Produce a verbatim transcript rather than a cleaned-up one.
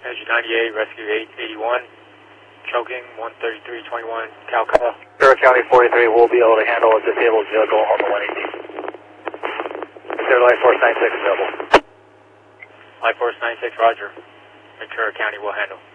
Engine ninety-eight, rescue eight eighty-one, choking one thirty-three twenty-one, Calcutta. Ventura County forty-three will be able to handle a disabled vehicle on the one eighty. Consider Light Force ninety-six available. Light Force ninety-six, roger. Ventura County will handle.